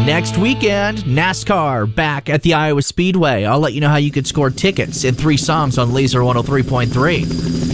Next weekend, NASCAR back at the Iowa Speedway. I'll let you know how you can score tickets in 3 songs on Laser 103.3.